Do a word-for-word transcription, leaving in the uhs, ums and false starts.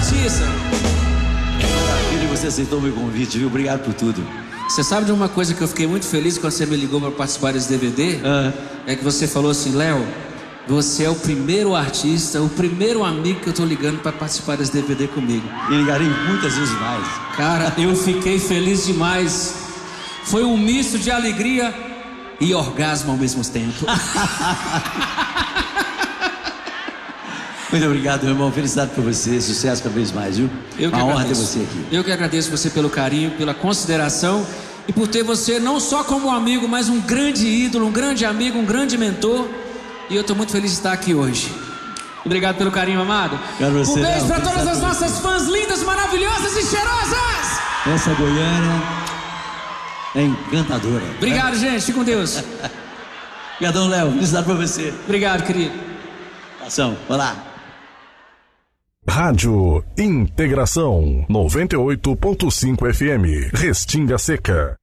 Batista. Maravilha, você aceitou o meu convite, viu? Obrigado por tudo. Você sabe de uma coisa que eu fiquei muito feliz quando você me ligou para participar desse D V D? Ah. É que você falou assim, Léo, você é o primeiro artista, o primeiro amigo que eu tô ligando para participar desse D V D comigo. E ligarei muitas vezes mais. Cara, eu fiquei feliz demais. Foi um misto de alegria e orgasmo ao mesmo tempo. Muito obrigado, meu irmão. Felicidade por você. Sucesso cada vez mais, viu? Eu que Uma honra ter agradeço. você aqui. Eu que agradeço você pelo carinho, pela consideração e por ter você não só como amigo, mas um grande ídolo, um grande amigo, um grande mentor. E eu tô muito feliz de estar aqui hoje. Obrigado pelo carinho, amado. Quero você, um beijo Léo. para todas as Felicidade nossas fãs lindas, maravilhosas e cheirosas. Essa Goiânia é encantadora. Obrigado, gente. Fique com Deus. Obrigadão, Léo. Felicidade pra você. Obrigado, querido. Ação. Olá. Rádio Integração noventa e oito ponto cinco F M, Restinga Seca.